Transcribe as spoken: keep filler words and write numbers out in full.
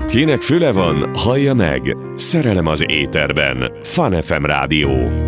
Kinek füle van, hallja meg. Szerelem az éterben. Fun ef em Rádió.